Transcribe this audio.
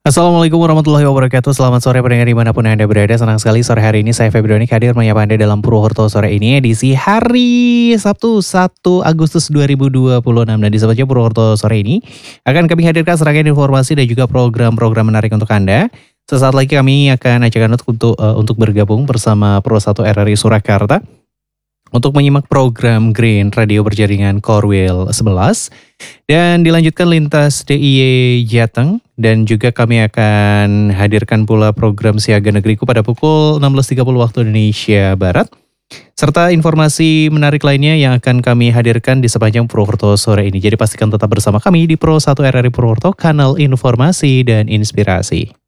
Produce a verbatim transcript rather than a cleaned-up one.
Assalamualaikum warahmatullahi wabarakatuh. Selamat sore pendengar dimanapun Anda berada. Senang sekali sore hari ini saya Febrioni hadir menyapa Anda dalam Purwokerto sore ini edisi hari Sabtu satu Agustus dua ribu dua puluh enam. Dan di Sobatnya Purwokerto sore ini akan kami hadirkan serangkaian informasi dan juga program-program menarik untuk Anda. Sesaat lagi kami akan ajak Anda untuk, uh, untuk bergabung bersama Pro satu R R I Surakarta untuk menyimak program Green Radio berjaringan Korwil sebelas dan dilanjutkan lintas D I Y Jateng, dan juga kami akan hadirkan pula program Siaga Negeriku pada pukul enam belas tiga puluh waktu Indonesia Barat, serta informasi menarik lainnya yang akan kami hadirkan di sepanjang Purwokerto sore ini. Jadi pastikan tetap bersama kami di Pro satu R R I Purwokerto, kanal informasi dan inspirasi.